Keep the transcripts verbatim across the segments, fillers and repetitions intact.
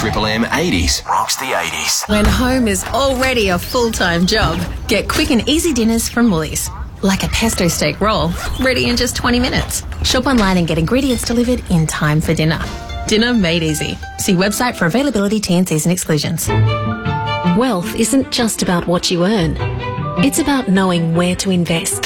Triple M eighties rocks the eighties. When home is already a full-time job, get quick and easy dinners from Woolies. Like a pesto steak roll, ready in just twenty minutes. Shop online and get ingredients delivered in time for dinner. Dinner made easy. See website for availability, T and Cs and exclusions. Wealth isn't just about what you earn. It's about knowing where to invest.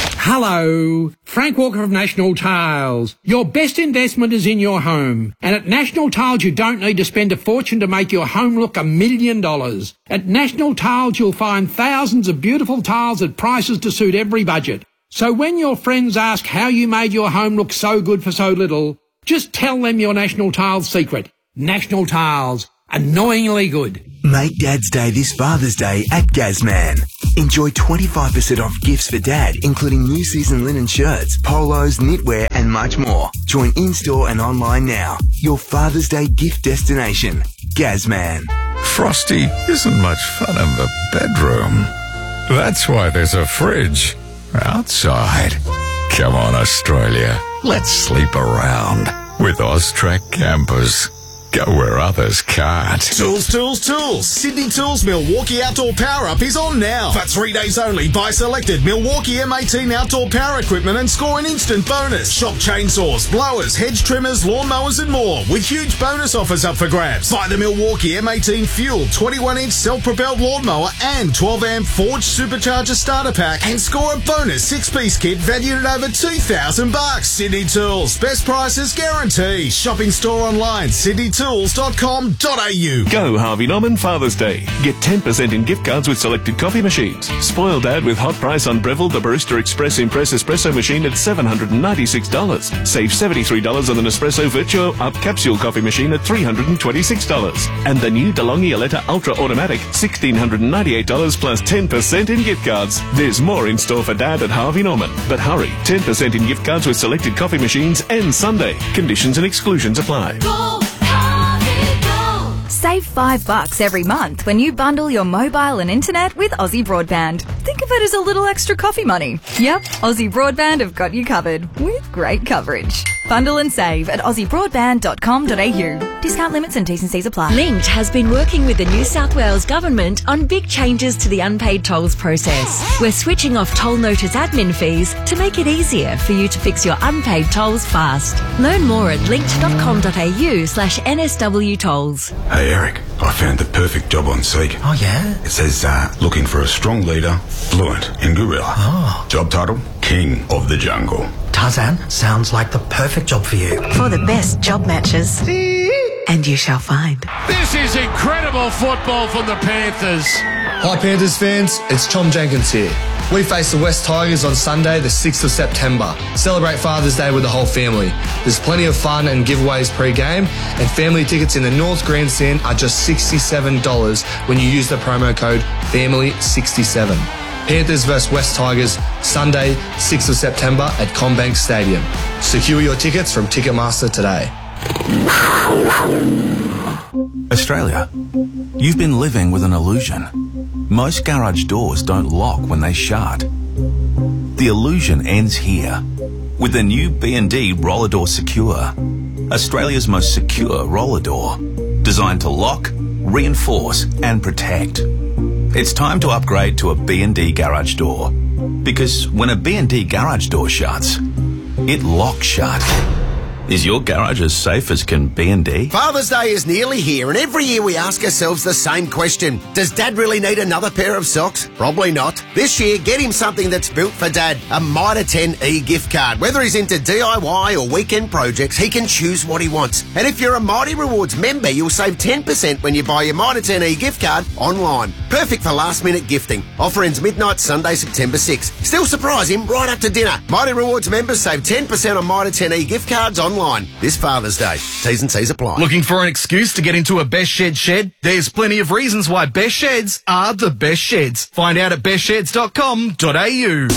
Hello, Frank Walker of National Tiles. Your best investment is in your home. And at National Tiles, you don't need to spend a fortune to make your home look a million dollars. At National Tiles, you'll find thousands of beautiful tiles at prices to suit every budget. So when your friends ask how you made your home look so good for so little, just tell them your National Tiles secret. National Tiles. Annoyingly good. Make Dad's Day this Father's Day at Gazman. Enjoy twenty-five percent off gifts for Dad, including new season linen shirts, polos, knitwear and much more. Join in-store and online now. Your Father's Day gift destination. Gazman. Frosty isn't much fun in the bedroom. That's why there's a fridge outside. Come on, Australia. Let's sleep around with Austrac campers. Go where others can't. Tools, tools, tools. Sydney Tools Milwaukee Outdoor Power Up is on now. For three days only, buy selected Milwaukee M eighteen outdoor power equipment and score an instant bonus. Shop chainsaws, blowers, hedge trimmers, lawnmowers and more with huge bonus offers up for grabs. Buy the Milwaukee M eighteen Fuel twenty-one inch self-propelled lawnmower and twelve amp Forge Supercharger starter pack and score a bonus six-piece kit valued at over two thousand bucks. Sydney Tools. Best prices guaranteed. Shopping store online, sydney tools dot com dot a u. Go Harvey Norman Father's Day. Get ten percent in gift cards with selected coffee machines. Spoil Dad with hot price on Breville the Barista Express Impress Espresso machine at seven hundred ninety-six dollars. Save seventy-three dollars on the Nespresso Virtuo Up Capsule coffee machine at three hundred twenty-six dollars. And the new DeLonghi Aletta Ultra Automatic, one thousand six hundred ninety-eight dollars plus ten percent in gift cards. There's more in store for Dad at Harvey Norman. But hurry, ten percent in gift cards with selected coffee machines ends Sunday. Conditions and exclusions apply. Go, Harvey, go. Save five bucks every month when you bundle your mobile and internet with Aussie Broadband. Think of it as a little extra coffee money. Yep, Aussie Broadband have got you covered with great coverage. Bundle and save at aussie broadband dot com dot a u. Discount limits and T's and C's apply. Linked has been working with the New South Wales Government on big changes to the unpaid tolls process. We're switching off toll notice admin fees to make it easier for you to fix your unpaid tolls fast. Learn more at linked dot com dot a u slash N S W tolls. Hey Eric, I found the perfect job on Seek. Oh yeah? It says uh, looking for a strong leader, fluent in gorilla. Oh. Job title, King of the Jungle. Tarzan, sounds like the perfect job for you. For the best job matches. And you shall find. This is incredible football from the Panthers. Hi Panthers fans, it's Tom Jenkins here. We face the West Tigers on Sunday the sixth of September. Celebrate Father's Day with the whole family. There's plenty of fun and giveaways pre-game, and family tickets in the North Grandstand are just sixty-seven dollars when you use the promo code family sixty-seven. Panthers versus West Tigers, Sunday, sixth of September at CommBank Stadium. Secure your tickets from Ticketmaster today. Australia, you've been living with an illusion. Most garage doors don't lock when they shut. The illusion ends here with the new B and D Roller Door Secure, Australia's most secure roller door, designed to lock, reinforce and protect. It's time to upgrade to a B and D garage door, because when a B and D garage door shuts, it locks shut. Is your garage as safe as can B and D? Father's Day is nearly here, and every year we ask ourselves the same question. Does Dad really need another pair of socks? Probably not. This year, get him something that's built for Dad, a Mitre ten E gift card. Whether he's into D I Y or weekend projects, he can choose what he wants. And if you're a Mighty Rewards member, you'll save ten percent when you buy your Mitre ten E gift card online. Perfect for last-minute gifting. Offer ends midnight Sunday, September sixth. Still surprise him right up to dinner. Mighty Rewards members save ten percent on Mitre ten E gift cards online. This Father's Day. T's and C's apply. Looking for an excuse to get into a Best Shed shed? There's plenty of reasons why Best Sheds are the best sheds. Find out at best sheds dot com dot a u.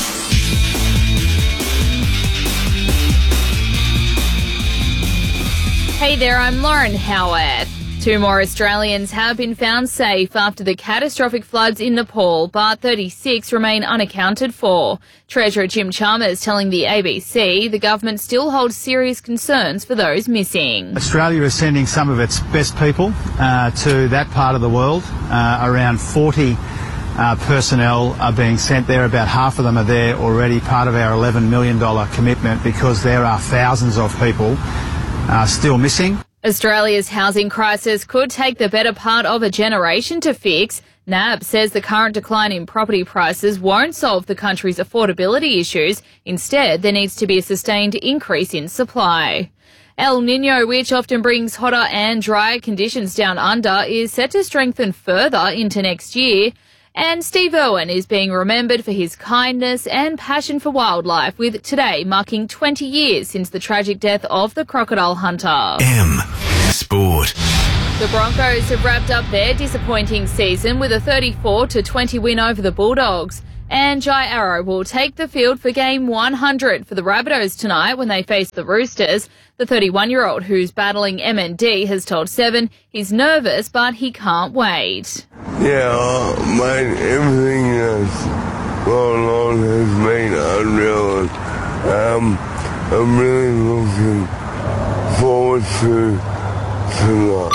Hey there, I'm Lauren Howard. Two more Australians have been found safe after the catastrophic floods in Nepal, but thirty-six remain unaccounted for. Treasurer Jim Chalmers telling the A B C the government still holds serious concerns for those missing. Australia is sending some of its best people uh, to that part of the world. Uh, around forty uh, personnel are being sent there. About half of them are there already, part of our eleven million dollars commitment, because there are thousands of people uh, still missing. Australia's housing crisis could take the better part of a generation to fix. N A B says the current decline in property prices won't solve the country's affordability issues. Instead, there needs to be a sustained increase in supply. El Niño, which often brings hotter and drier conditions down under, is set to strengthen further into next year. And Steve Irwin is being remembered for his kindness and passion for wildlife, with today marking twenty years since the tragic death of the crocodile hunter. M Sport. The Broncos have wrapped up their disappointing season with a thirty-four to twenty win over the Bulldogs. And Jai Arrow will take the field for game one hundred for the Rabbitohs tonight when they face the Roosters. The thirty-one-year-old who's battling M N D has told Seven he's nervous, but he can't wait. Yeah, uh, mate, everything that's going on has been unreal. Um, I'm really looking forward to tonight.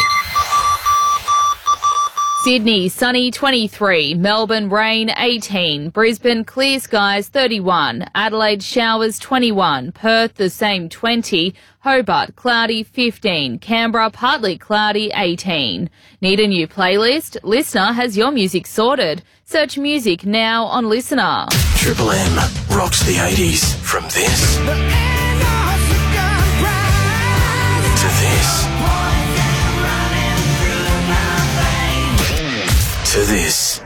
Sydney, sunny twenty-three, Melbourne, rain eighteen, Brisbane, clear skies thirty-one, Adelaide, showers twenty-one, Perth, the same twenty, Hobart, cloudy fifteen, Canberra, partly cloudy eighteen. Need a new playlist? Listener has your music sorted. Search music now on Listener. Triple M rocks the eighties. From this to this to this.